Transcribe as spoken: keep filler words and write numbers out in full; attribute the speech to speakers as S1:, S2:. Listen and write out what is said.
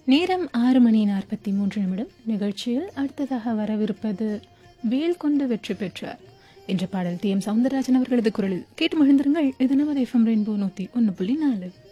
S1: நேரம் ஆறு மணி நாற்பத்தி மூன்று நிமிடம். நிகழ்ச்சியில் அடுத்ததாக வரவிருப்பது வேல் கொண்டு வெற்றி பெற்றார் என்ற பாடல் டி எம் சவுந்தரராஜன் அவர்களது குரலில் கேட்டு மகிழ்ந்திருங்கள். இது நமது எஃப்எம் ரெயின்போ நூத்தி ஒன்று புள்ளி நாலு.